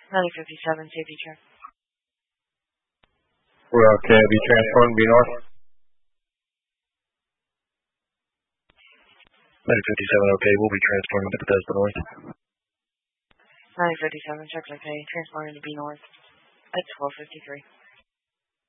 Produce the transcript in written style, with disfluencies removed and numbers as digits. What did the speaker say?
9057, safety check. We're okay. Be transporting B North. 9057, okay. We'll be transporting to Bethesda North. 9057, check's okay. Transporting to B North at 1253.